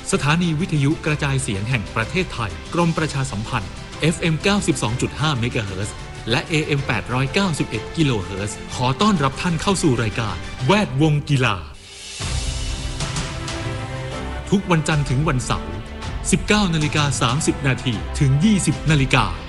สถานีวิทยุกระจายเสียงแห่งประเทศไทยกรมประชาสัมพันธ์ FM 92.5 เมกะเฮิรตซ์และ AM 891 กิโลเฮิรตซ์ขอต้อนรับท่านเข้าสู่รายการแวดวงกีฬาทุกวันจันทร์ถึงวันเสาร์ 19:30 น.ถึง 20 น.